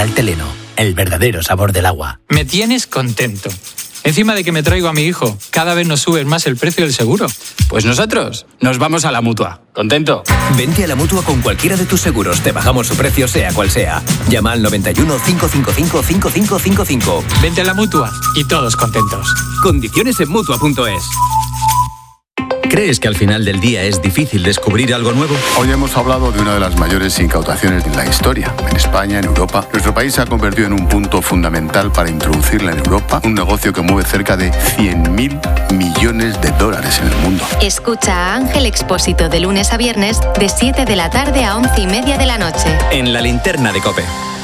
Teleno, el verdadero sabor del agua. Me tienes contento. Encima de que me traigo a mi hijo, cada vez nos sube más el precio del seguro. Pues nosotros nos vamos a la Mutua. ¿Contento? Vente a la Mutua con cualquiera de tus seguros. Te bajamos su precio sea cual sea. Llama al 91 555 5555. Vente a la Mutua y todos contentos. Condiciones en Mutua.es. ¿Crees que al final del día es difícil descubrir algo nuevo? Hoy hemos hablado de una de las mayores incautaciones de la historia. En España, en Europa, nuestro país se ha convertido en un punto fundamental para introducirla en Europa, un negocio que mueve cerca de 100.000 millones de dólares en el mundo. Escucha a Ángel Expósito de lunes a viernes de 7 de la tarde a 11:30 de la noche. En La Linterna de COPE.